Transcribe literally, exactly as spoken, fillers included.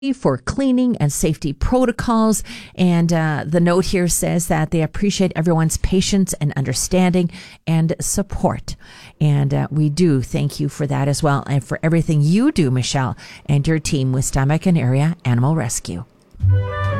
for cleaning and safety protocols. And uh, the note here says that they appreciate everyone's patience and understanding and support. And uh, we do thank you for that as well, and for everything you do, Michelle, and your team with Stomach and Area Animal Rescue.